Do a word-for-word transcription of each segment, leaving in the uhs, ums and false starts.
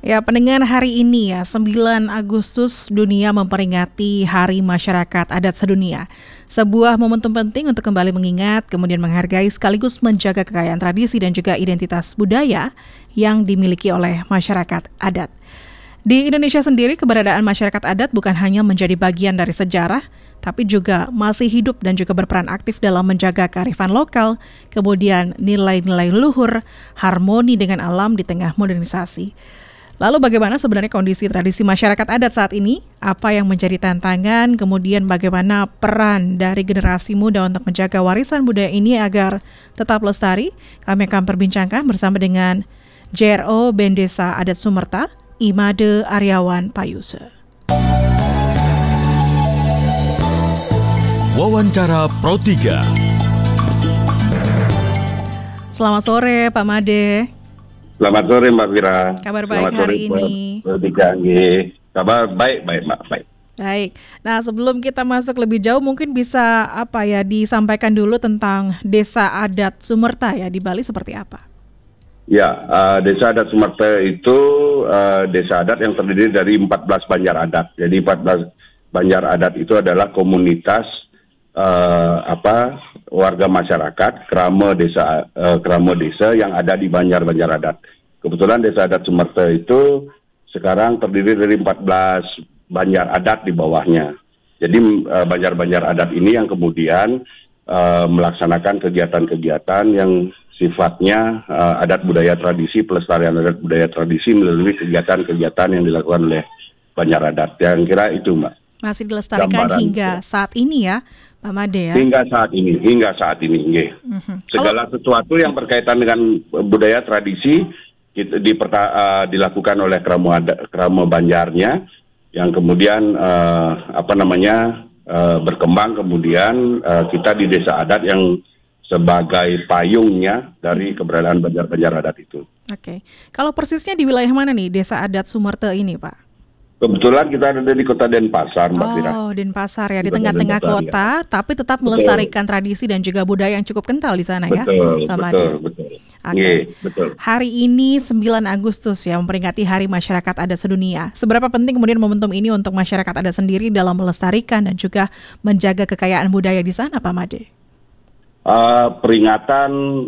Ya, pendengar, hari ini ya, sembilan Agustus dunia memperingati Hari Masyarakat Adat Sedunia. Sebuah momentum penting untuk kembali mengingat, kemudian menghargai sekaligus menjaga kekayaan tradisi dan juga identitas budaya yang dimiliki oleh masyarakat adat. Di Indonesia sendiri, keberadaan masyarakat adat bukan hanya menjadi bagian dari sejarah, tapi juga masih hidup dan juga berperan aktif dalam menjaga kearifan lokal, kemudian nilai-nilai luhur, harmoni dengan alam di tengah modernisasi. Lalu bagaimana sebenarnya kondisi tradisi masyarakat adat saat ini? Apa yang menjadi tantangan? Kemudian bagaimana peran dari generasi muda untuk menjaga warisan budaya ini agar tetap lestari? Kami akan perbincangkan bersama dengan J R O Bendesa Adat Sumerta, Imade Aryawan Payuse. Wawancara Pro tiga. Selamat sore Pak Made. Selamat sore Mbak Fira. Kabar baik Selamat hari sore, ini. Pro tiga. Kabar baik, baik Mbak, baik. Baik. Nah, sebelum kita masuk lebih jauh, mungkin bisa apa ya disampaikan dulu tentang Desa Adat Sumerta ya di Bali seperti apa? Ya, uh, Desa Adat Sumerta itu uh, desa adat yang terdiri dari empat belas banjar adat. Jadi empat belas banjar adat itu adalah komunitas uh, apa warga masyarakat kerama desa uh, kerama desa yang ada di banjar-banjar adat. Kebetulan Desa Adat Sumerta itu sekarang terdiri dari empat belas banjar adat di bawahnya. Jadi uh, banjar-banjar adat ini yang kemudian uh, melaksanakan kegiatan-kegiatan yang sifatnya uh, adat budaya tradisi, pelestarian adat budaya tradisi melalui kegiatan-kegiatan yang dilakukan oleh banjar adat. Yang kira itu Mbak. Masih dilestarikan Gambaran hingga itu. saat ini ya, Pak Made ya? Hingga saat ini, hingga saat ini. Mm-hmm. Segala Kalau... sesuatu yang berkaitan dengan budaya tradisi itu diperta- uh, dilakukan oleh kerama adat, kerama banjarnya, yang kemudian uh, apa namanya uh, berkembang kemudian uh, kita di desa adat yang sebagai payungnya dari keberadaan banjar-banjar adat itu. Oke, kalau persisnya di wilayah mana nih Desa Adat Sumerta ini, Pak? Kebetulan kita ada di kota Denpasar, Mbak Fira. Oh, Denpasar ya, di Kota tengah-tengah Denpasar, kota, ya. tapi tetap Betul. melestarikan tradisi dan juga budaya yang cukup kental di sana ya, Betul, Pak betul, Made. betul. Oke. Iya, betul. Hari ini sembilan Agustus ya, memperingati Hari Masyarakat Adat Sedunia. Seberapa penting kemudian momentum ini untuk masyarakat adat sendiri dalam melestarikan dan juga menjaga kekayaan budaya di sana, Pak Made? Uh, peringatan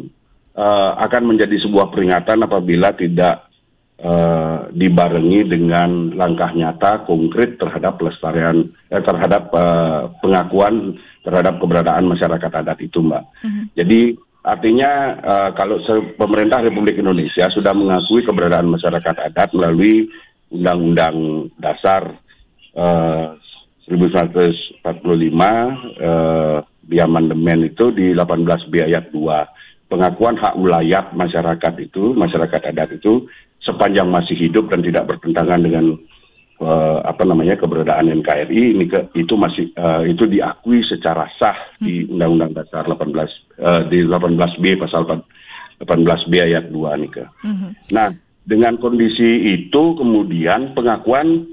uh, akan menjadi sebuah peringatan apabila tidak uh, dibarengi dengan langkah nyata konkret terhadap pelestarian eh, terhadap uh, pengakuan terhadap keberadaan masyarakat adat itu, Mbak. Uh-huh. Jadi artinya uh, kalau pemerintah Republik Indonesia sudah mengakui keberadaan masyarakat adat melalui Undang-Undang Dasar uh, seribu sembilan ratus empat puluh lima uh, di amandemen itu di delapan belas B ayat dua, pengakuan hak wilayah masyarakat itu, masyarakat adat itu sepanjang masih hidup dan tidak bertentangan dengan uh, apa namanya keberadaan N K R I, ini ke, itu masih uh, itu diakui secara sah di Undang-Undang Dasar delapan belas uh, di delapan belas B pasal delapan belas B ayat dua nih ke. Uh-huh. Nah, dengan kondisi itu kemudian pengakuan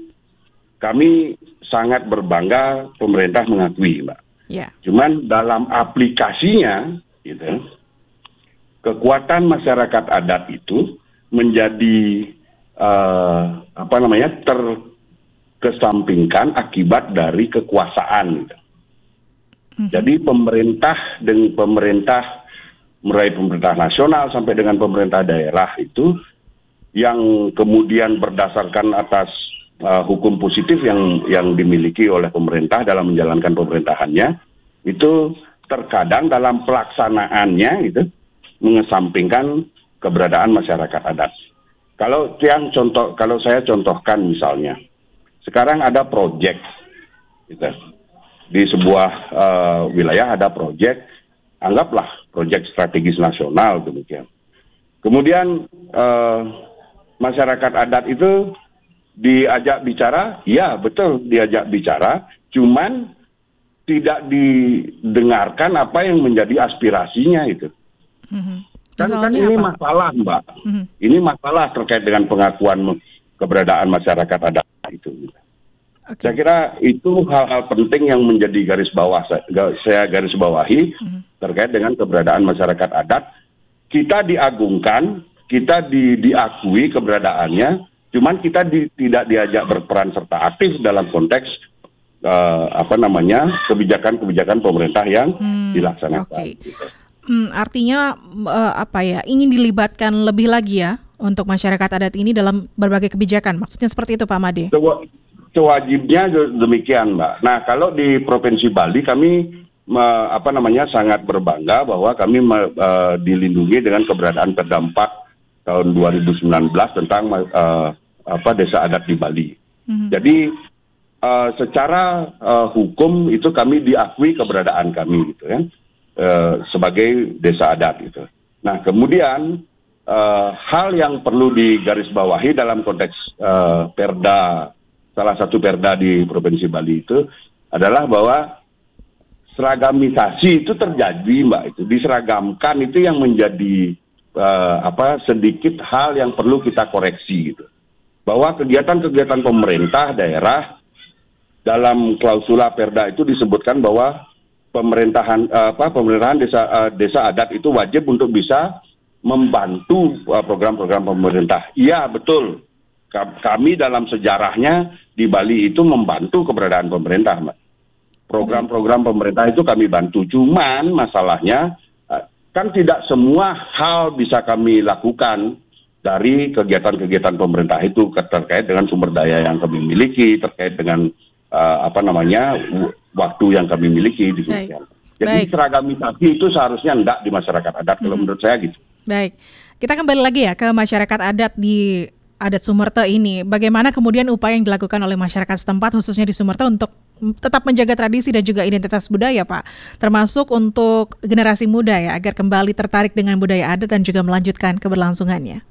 kami sangat berbangga pemerintah mengakui, Mbak. Yeah. Cuman dalam aplikasinya, gitu, kekuatan masyarakat adat itu menjadi uh, apa namanya terkesampingkan akibat dari kekuasaan. Gitu. Mm-hmm. Jadi pemerintah dengan pemerintah mulai pemerintah nasional sampai dengan pemerintah daerah itu yang kemudian berdasarkan atas Uh, hukum positif yang yang dimiliki oleh pemerintah dalam menjalankan pemerintahannya itu terkadang dalam pelaksanaannya itu mengesampingkan keberadaan masyarakat adat. Kalau yang contoh, kalau saya contohkan misalnya, sekarang ada proyek, gitu, di sebuah uh, wilayah ada proyek, anggaplah proyek strategis nasional demikian. Kemudian uh, masyarakat adat itu diajak bicara, ya betul diajak bicara, cuman tidak didengarkan apa yang menjadi aspirasinya itu. Mm-hmm. Kan, kan ini apa? Masalah, Mbak. Mm-hmm. Ini masalah terkait dengan pengakuan keberadaan masyarakat adat itu. Okay. Saya kira itu hal-hal penting yang menjadi garis bawah saya, saya garis bawahi mm-hmm. terkait dengan keberadaan masyarakat adat. Kita diagungkan, kita di, diakui keberadaannya. Cuman kita di, tidak diajak berperan serta aktif dalam konteks uh, apa namanya kebijakan-kebijakan pemerintah yang hmm, dilaksanakan. Okay. Hmm, artinya uh, apa ya? Ingin dilibatkan lebih lagi ya untuk masyarakat adat ini dalam berbagai kebijakan. Maksudnya seperti itu, Pak Made? Sewajibnya demikian, Mbak. Nah, kalau di Provinsi Bali kami me, apa namanya sangat berbangga bahwa kami me, uh, dilindungi dengan keberadaan Perda empat tahun dua ribu sembilan belas tentang uh, apa desa adat di Bali. Mm-hmm. Jadi uh, secara uh, hukum itu kami diakui keberadaan kami gitu ya uh, sebagai desa adat gitu. Nah kemudian uh, hal yang perlu digarisbawahi dalam konteks uh, Perda, salah satu Perda di Provinsi Bali itu adalah bahwa seragamisasi itu terjadi, Mbak, itu diseragamkan itu yang menjadi uh, apa sedikit hal yang perlu kita koreksi gitu. Bahwa kegiatan-kegiatan pemerintah daerah dalam klausula Perda itu disebutkan bahwa pemerintahan apa pemerintahan desa uh, desa adat itu wajib untuk bisa membantu uh, program-program pemerintah. Iya, betul. Kami dalam sejarahnya di Bali itu membantu keberadaan pemerintah, Mbak. Program-program pemerintah itu kami bantu. Cuman masalahnya uh, kan tidak semua hal bisa kami lakukan dari kegiatan-kegiatan pemerintah itu terkait dengan sumber daya yang kami miliki, terkait dengan uh, apa namanya waktu yang kami miliki. Baik. Jadi Baik. seragamisasi itu seharusnya enggak di masyarakat adat, hmm. kalau menurut saya gitu. Baik, kita kembali lagi ya ke masyarakat adat di adat Sumerte ini. Bagaimana kemudian upaya yang dilakukan oleh masyarakat setempat, khususnya di Sumerte, untuk tetap menjaga tradisi dan juga identitas budaya, Pak, termasuk untuk generasi muda ya, agar kembali tertarik dengan budaya adat dan juga melanjutkan keberlangsungannya.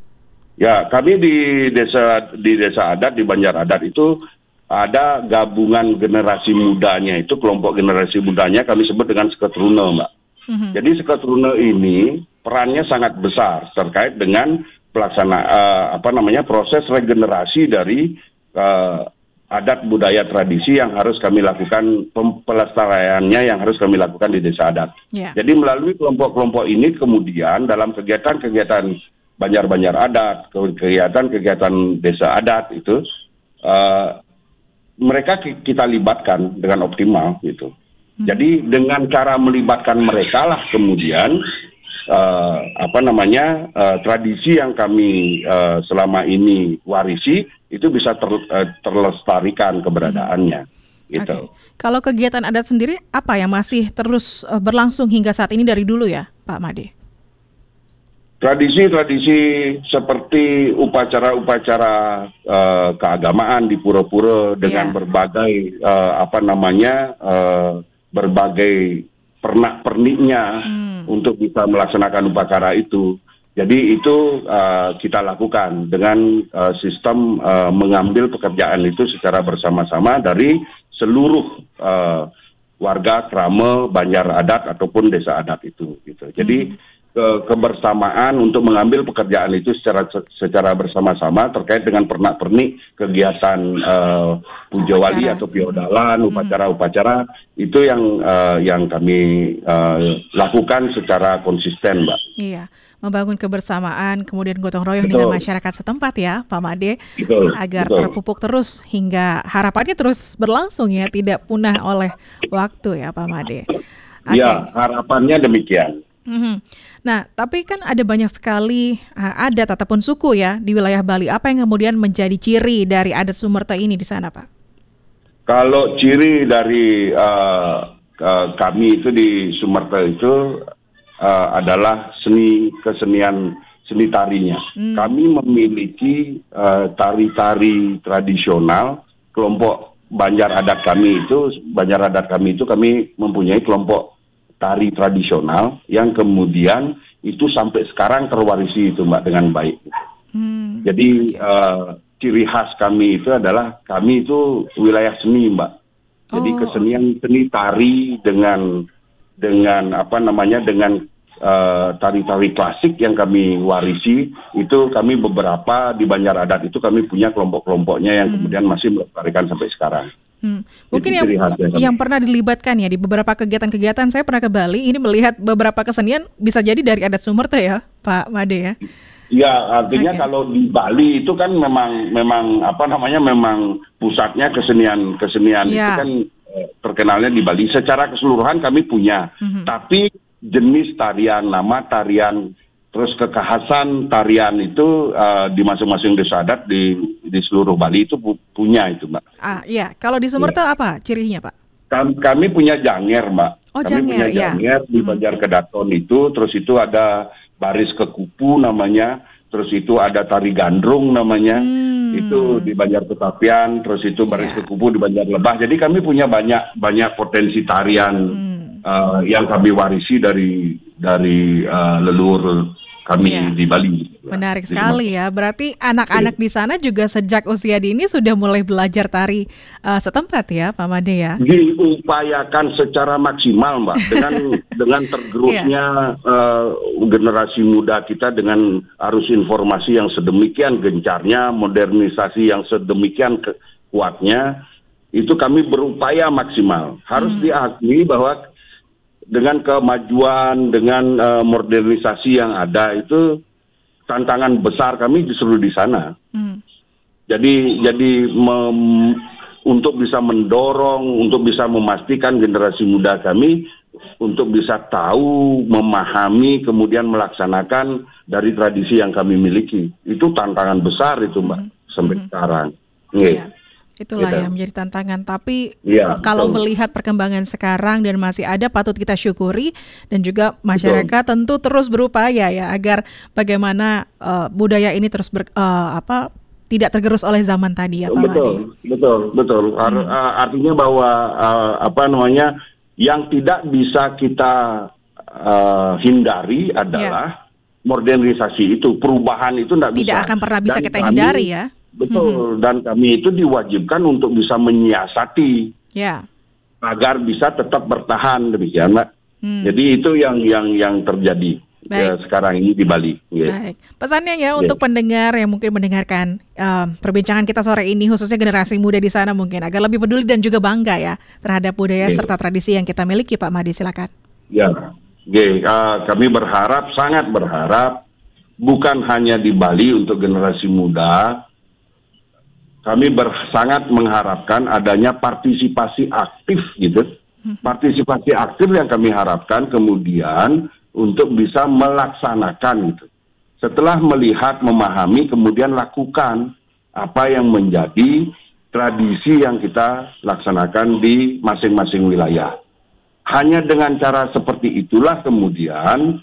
Ya, kami di desa di desa adat di Banjar Adat itu ada gabungan generasi mudanya, itu kelompok generasi mudanya kami sebut dengan Seketrune, Mbak. Mm-hmm. Jadi Seketrune ini perannya sangat besar terkait dengan pelaksana uh, apa namanya proses regenerasi dari uh, adat budaya tradisi yang harus kami lakukan, pelestariannya yang harus kami lakukan di desa adat. Yeah. Jadi melalui kelompok-kelompok ini kemudian dalam kegiatan-kegiatan Banjar-Banjar adat, kegiatan-kegiatan desa adat itu uh, mereka kita libatkan dengan optimal gitu. Hmm. Jadi dengan cara melibatkan mereka lah kemudian uh, apa namanya uh, tradisi yang kami uh, selama ini warisi itu bisa ter, uh, terlestarikan keberadaannya. Hmm. Gitu. Okay. Kalau kegiatan adat sendiri apa yang masih terus uh, berlangsung hingga saat ini dari dulu ya, Pak Made? Tradisi-tradisi seperti upacara-upacara uh, keagamaan di pura-pura dengan yeah. berbagai uh, apa namanya uh, berbagai pernak-perniknya hmm. untuk bisa melaksanakan upacara itu. Jadi itu uh, kita lakukan dengan uh, sistem uh, mengambil pekerjaan itu secara bersama-sama dari seluruh uh, warga Krama, Banjar Adat ataupun desa adat itu. Gitu. Jadi hmm. Ke, kebersamaan untuk mengambil pekerjaan itu secara secara bersama-sama terkait dengan pernak-pernik kegiatan uh, puja wali atau piodalan, upacara-upacara itu yang uh, yang kami uh, lakukan secara konsisten, Mbak. Iya, membangun kebersamaan, kemudian gotong royong betul. Dengan masyarakat setempat ya, Pak Made, betul, agar betul. terpupuk terus hingga harapannya terus berlangsung ya, tidak punah oleh waktu ya, Pak Made. Okay. Ya, harapannya demikian. Mm-hmm. Nah, tapi kan ada banyak sekali uh, adat ataupun suku ya di wilayah Bali. Apa yang kemudian menjadi ciri dari adat Sumerte ini di sana, Pak? Kalau ciri dari uh, uh, kami itu di Sumerte itu uh, adalah seni kesenian seni tarinya. Hmm. Kami memiliki uh, tari-tari tradisional. Kelompok Banjar Adat kami itu, Banjar Adat kami itu kami mempunyai kelompok tari tradisional yang kemudian itu sampai sekarang terwarisi itu, Mbak, dengan baik. Hmm. Jadi uh, ciri khas kami itu adalah kami itu wilayah seni, Mbak. Jadi oh, kesenian okay. seni tari dengan dengan apa namanya dengan uh, tari-tari klasik yang kami warisi itu kami beberapa di Banjar Adat itu kami punya kelompok-kelompoknya yang hmm. kemudian masih melestarikan sampai sekarang. Hmm. Mungkin yang, yang pernah dilibatkan ya di beberapa kegiatan-kegiatan, saya pernah ke Bali, ini melihat beberapa kesenian bisa jadi dari adat Sumerte ya, Pak Made ya. Ya, artinya Okay. kalau di Bali itu kan memang memang apa namanya memang pusatnya kesenian kesenian itu Ya. kan eh, terkenalnya di Bali. Secara keseluruhan kami punya, Mhm. tapi jenis tarian, nama tarian, terus kekhasan tarian itu eh, di masing-masing desa adat di di seluruh Bali itu pu- punya itu, Mbak. Ah, ya. Kalau di Sumerta apa cirinya, Pak? Kam- Kami punya janger, Mbak. Oh, Kami janger, punya ya. janger di Mhm. Banjar Kedaton itu, terus itu ada baris kekupu namanya, terus itu ada tari gandrung namanya, Hmm. itu di Banjar Ketapian, terus itu baris Ya. kekupu di Banjar Lebah. Jadi kami punya banyak banyak potensi tarian Hmm. eh, yang kami warisi dari dari eh, leluhur kami Iya. di Bali. Menarik Di sekali ya. Berarti anak-anak di sana juga sejak usia dini sudah mulai belajar tari eh, setempat ya, Pak Made ya. Diupayakan secara maksimal, Mbak, dengan dengan tergerusnya eh, generasi muda kita dengan arus informasi yang sedemikian gencarnya, modernisasi yang sedemikian ke- kuatnya, itu kami berupaya maksimal. Harus diakui bahwa dengan kemajuan, dengan eh, modernisasi yang ada itu tantangan besar kami justru di sana. Hmm. Jadi jadi mem- untuk bisa mendorong, untuk bisa memastikan generasi muda kami untuk bisa tahu, memahami, kemudian melaksanakan dari tradisi yang kami miliki. Itu tantangan besar itu, Mbak, sampai sekarang. Nggih. Iya. Itulah Gitu. yang menjadi tantangan. Tapi Iya, kalau betul. melihat perkembangan sekarang dan masih ada, patut kita syukuri, dan juga masyarakat tentu terus berupaya ya agar bagaimana eh, budaya ini terus ber, eh, apa tidak tergerus oleh zaman tadi ya, Pak Made. Betul, betul, betul. Ar- uh, artinya bahwa uh, apa namanya yang tidak bisa kita uh, hindari adalah modernisasi itu, perubahan itu tidak bisa. Tidak akan pernah bisa Dan kita kami- hindari ya. Betul, dan kami itu diwajibkan untuk bisa menyiasati Ya. agar bisa tetap bertahan demikian, Mbak. Hmm. Jadi itu yang yang yang terjadi ya, Baik. sekarang ini di Bali. Ya. Baik, pesannya ya untuk pendengar yang mungkin mendengarkan um, perbincangan kita sore ini, khususnya generasi muda di sana mungkin agar lebih peduli dan juga bangga ya terhadap budaya Ya. serta tradisi yang kita miliki, Pak Made, silakan. Ya, Oke, uh, kami berharap, sangat berharap, bukan hanya di Bali untuk generasi muda, kami ber- sangat mengharapkan adanya partisipasi aktif gitu, partisipasi aktif yang kami harapkan kemudian untuk bisa melaksanakan gitu. Setelah melihat, memahami, kemudian lakukan apa yang menjadi tradisi yang kita laksanakan di masing-masing wilayah. Hanya dengan cara seperti itulah kemudian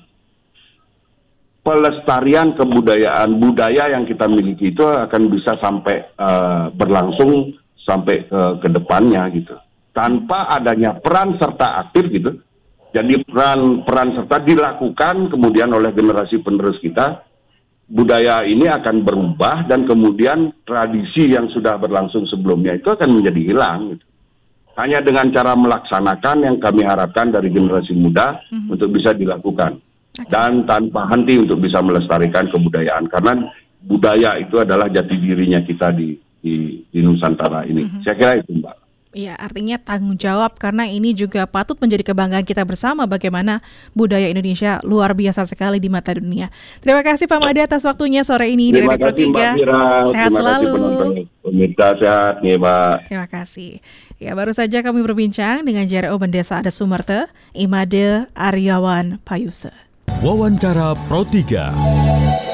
pelestarian kebudayaan budaya yang kita miliki itu akan bisa sampai uh, berlangsung sampai ke, ke depannya gitu. Tanpa adanya peran serta aktif gitu. Jadi peran peran serta dilakukan kemudian oleh generasi penerus kita, budaya ini akan berubah dan kemudian tradisi yang sudah berlangsung sebelumnya itu akan menjadi hilang gitu. Hanya dengan cara melaksanakan yang kami harapkan dari generasi muda mm-hmm. untuk bisa dilakukan. Okay. Dan tanpa henti untuk bisa melestarikan kebudayaan. Karena budaya itu adalah jati dirinya kita di, di, di Nusantara ini. Mm-hmm. Saya kira itu, Mbak. Iya, artinya tanggung jawab karena ini juga patut menjadi kebanggaan kita bersama bagaimana budaya Indonesia luar biasa sekali di mata dunia. Terima kasih Pak Made atas waktunya sore ini dari Pro tiga. Sehat Terima selalu. Kasih, pemirsa sehat nih, Pak. Terima kasih. Ya, baru saja kami berbincang dengan J R O Bendesa Adat Sumerta, Imade Aryawan Payuse. Wawancara Pro tiga.